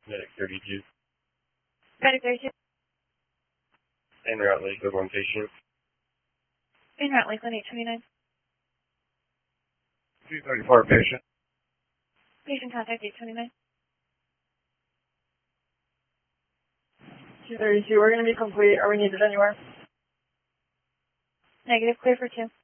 Medic 32. Medic 32. En route Lakewood 1 patient. En route Lakewood 829. 234 patient. Patient contact 829. 232, we're going to be complete. Are we needed anywhere? Negative, clear for 2.